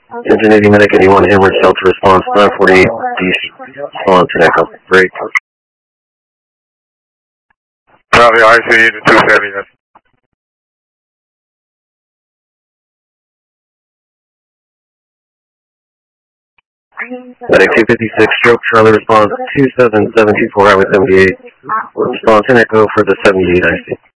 Engine 80 Medic 81 Inward Shelter Response 948 DC. Response to Echo. Break. Copy, ICU to 270. Medic 256, stroke Charlie response 27724 Highway 78. Response in Echo for the 78 IC.